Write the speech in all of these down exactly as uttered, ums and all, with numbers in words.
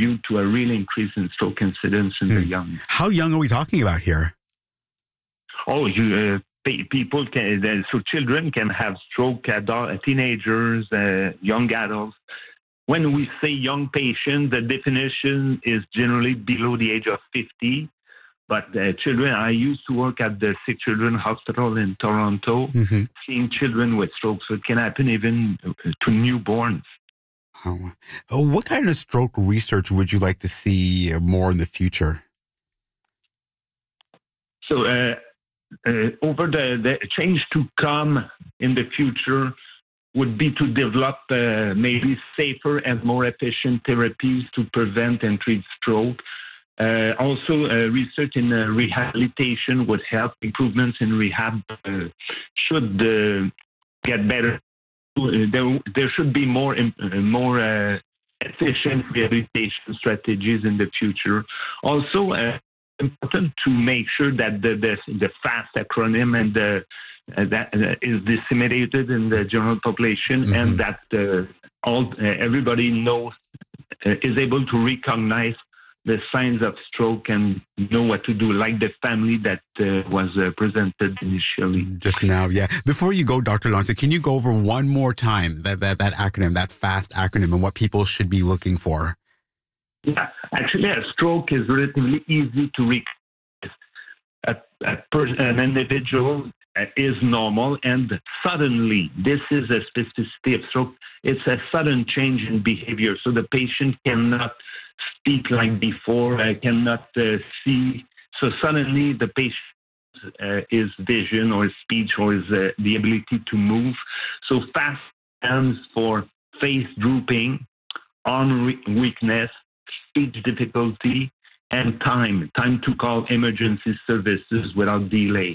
contribute to a real increase in stroke incidence in mm. the young. How young are we talking about here? Oh, you, uh, people can, uh, so children can have stroke, adult, teenagers, uh, young adults. When we say young patient, the definition is generally below the age of fifty. But uh, children, I used to work at the Sick Children Hospital in Toronto, mm-hmm. seeing children with strokes. So it can happen even to newborns. Oh. What kind of stroke research would you like to see more in the future? So uh, uh, over the, the change to come in the future would be to develop uh, maybe safer and more efficient therapies to prevent and treat stroke. Uh, also, uh, research in uh, rehabilitation would help. Improvements in rehab uh, should uh, get better. Uh, there, there should be more uh, more uh, efficient rehabilitation strategies in the future. Also, uh, important to make sure that the the, the FAST acronym and the uh, that uh, is disseminated in the general population, mm-hmm. and that uh, all uh, everybody knows uh, is able to recognize the signs of stroke and know what to do, like the family that uh, was uh, presented initially. Just now, yeah. Before you go, Doctor Lance, can you go over one more time that, that, that acronym, that FAST acronym, and what people should be looking for? Yeah, actually, a stroke is relatively easy to recognize. A, a per, an individual is normal, and suddenly, this is a specificity of stroke, it's a sudden change in behavior. So the patient cannot speak like before, I cannot uh, see. So suddenly the patient, uh, his vision or his speech or his, uh, the ability to move. So FAST stands for face drooping, arm weakness, speech difficulty, and time. Time to call emergency services without delay.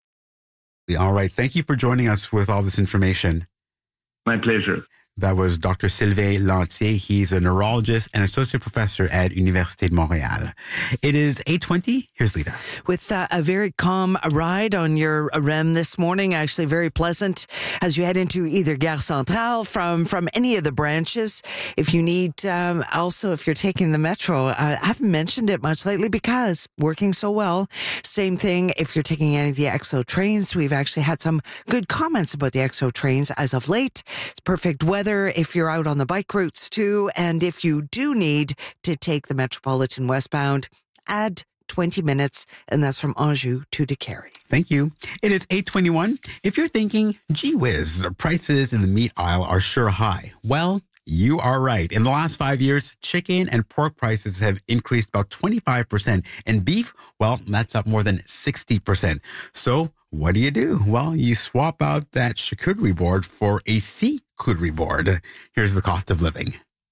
All right. Thank you for joining us with all this information. My pleasure. That was Doctor Sylvain Lantier. He's a neurologist and associate professor at Université de Montréal. It is eight twenty. Here's Lita. With uh, a very calm ride on your R E M this morning, actually very pleasant as you head into either Gare Centrale from, from any of the branches. If you need, um, also if you're taking the metro, uh, I haven't mentioned it much lately because working so well. Same thing if you're taking any of the X O trains. We've actually had some good comments about the X O trains as of late. It's perfect weather if you're out on the bike routes too, and if you do need to take the Metropolitan westbound, add twenty minutes, and that's from Anjou to Décarie. Thank you. It is eight twenty-one. If you're thinking, gee whiz, the prices in the meat aisle are sure high, well, you are right. In the last five years, chicken and pork prices have increased about twenty-five percent, and beef, well, that's up more than sixty percent. So what do you do? Well, you swap out that charcuterie board for a charcuterie board. Here's the cost of living.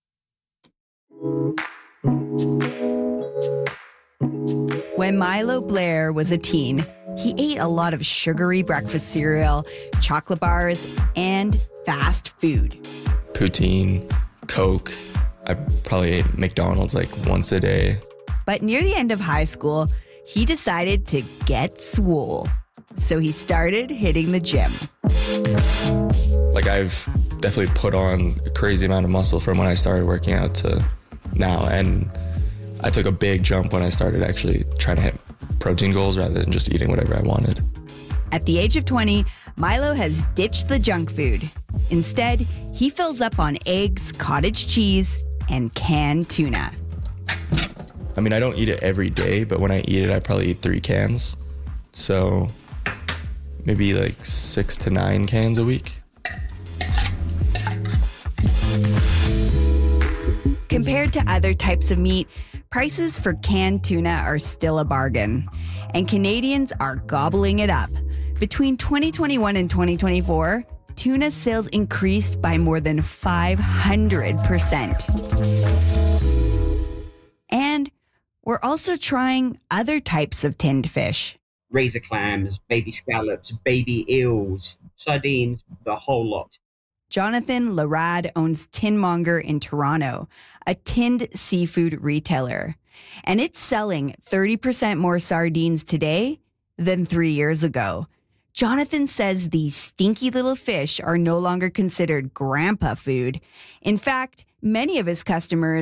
When Milo Blair was a teen, he ate a lot of sugary breakfast cereal, chocolate bars, and fast food. Poutine, Coke. I probably ate McDonald's like once a day. But near the end of high school, he decided to get swole. So he started hitting the gym. Like I've definitely put on a crazy amount of muscle from when I started working out to now. And I took a big jump when I started actually trying to hit protein goals rather than just eating whatever I wanted. At the age of twenty, Milo has ditched the junk food. Instead, he fills up on eggs, cottage cheese, and canned tuna. I mean, I don't eat it every day, but when I eat it, I probably eat three cans. So maybe like six to nine cans a week. Compared to other types of meat, prices for canned tuna are still a bargain, and Canadians are gobbling it up. Between twenty twenty-one and twenty twenty-four, tuna sales increased by more than five hundred percent. And we're also trying other types of tinned fish. Razor clams, baby scallops, baby eels, sardines, the whole lot. Jonathan Larad owns Tinmonger in Toronto, a tinned seafood retailer. And it's selling thirty percent more sardines today than three years ago. Jonathan says these stinky little fish are no longer considered grandpa food. In fact, many of his customers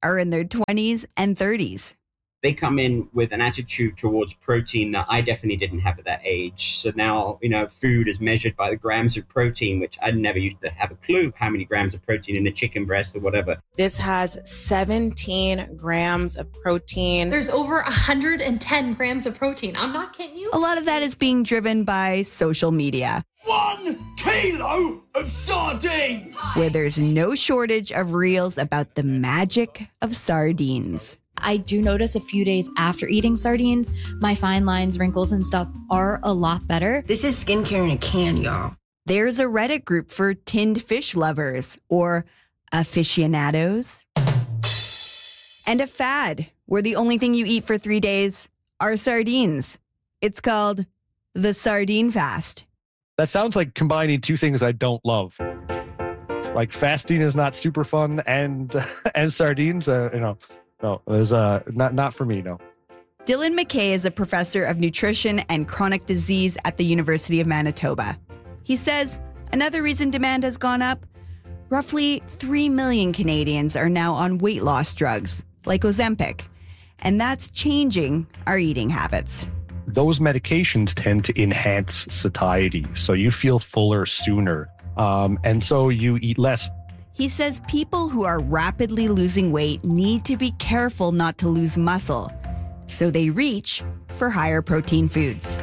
are in their twenties and thirties. They come in with an attitude towards protein that I definitely didn't have at that age. So now, you know, food is measured by the grams of protein, which I never used to have a clue how many grams of protein in a chicken breast or whatever. This has seventeen grams of protein. There's over one hundred ten grams of protein. I'm not kidding you. A lot of that is being driven by social media. One kilo of sardines! Where there's no shortage of reels about the magic of sardines. I do notice a few days after eating sardines, my fine lines, wrinkles, and stuff are a lot better. This is skincare in a can, y'all. There's a Reddit group for tinned fish lovers or aficionados. And a fad where the only thing you eat for three days are sardines. It's called the Sardine Fast. That sounds like combining two things I don't love. Like fasting is not super fun, and and sardines, uh, you know. No, there's uh, not not for me, no. Dylan McKay is a professor of nutrition and chronic disease at the University of Manitoba. He says another reason demand has gone up, roughly three million Canadians are now on weight loss drugs, like Ozempic, and that's changing our eating habits. Those medications tend to enhance satiety, so you feel fuller sooner, um, and so you eat less. He says people who are rapidly losing weight need to be careful not to lose muscle, so they reach for higher protein foods.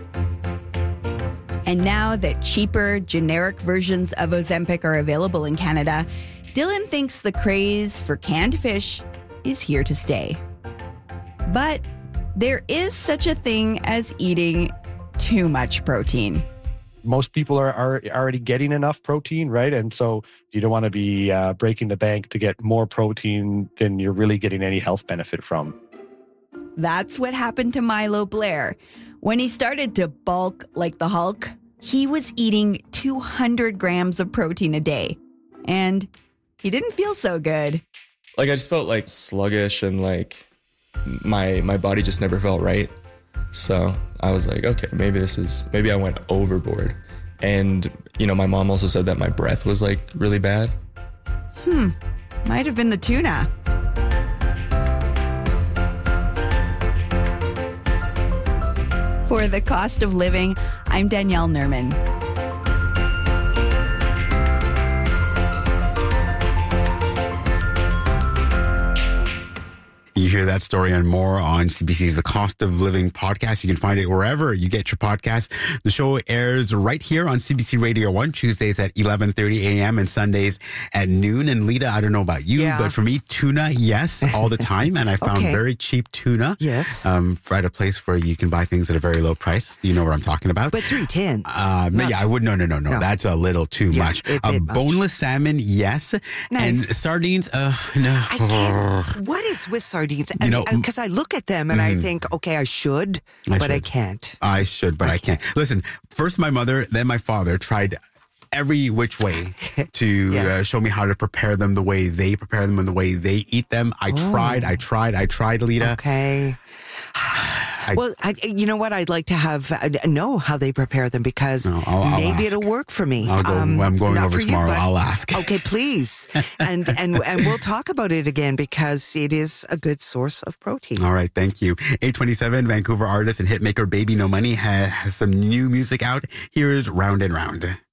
And now that cheaper, generic versions of Ozempic are available in Canada, Dylan thinks the craze for canned fish is here to stay. But there is such a thing as eating too much protein. Most people are, are already getting enough protein, right? And so you don't want to be uh, breaking the bank to get more protein than you're really getting any health benefit from. That's what happened to Milo Blair. When he started to bulk like the Hulk, he was eating two hundred grams of protein a day. And he didn't feel so good. Like I just felt like sluggish and like my my body just never felt right. So I was like, okay, maybe this is, maybe I went overboard. And, you know, my mom also said that my breath was like really bad. Hmm, might have been the tuna. For The Cost of Living, I'm Danielle Nerman. You hear that story and more on C B C's The Cost of Living podcast. You can find it wherever you get your podcast. The show airs right here on C B C Radio one, Tuesdays at eleven thirty a.m. and Sundays at noon. And Lita, I don't know about you, yeah. but for me, tuna, yes, all the time. And I found okay. very cheap tuna. Yes. Um, at a place where you can buy things at a very low price. You know what I'm talking about. But three tins. Uh, but yeah, I would, no, no, no, no, no. That's a little too yeah, much. A uh, much. Boneless salmon, yes. Nice. And sardines, uh, no. I can't. What is with sardines? You know, because I look at them and mm, I think, okay, I should, I but should. I can't. I should, but I, I can't. can't. Listen, first my mother, then my father tried every which way to yes. uh, show me how to prepare them the way they prepare them and the way they eat them. I oh. tried, I tried, I tried, Lita. Okay. I, well, I, you know what? I'd like to have uh, know how they prepare them because no, I'll, I'll maybe ask. It'll work for me. I'll go, um, I'm going over tomorrow. You, I'll ask. Okay, please, and and and we'll talk about it again because it is a good source of protein. All right, thank you. eight twenty-seven, Vancouver artist and hitmaker Baby No Money has, has some new music out. Here is Round and Round.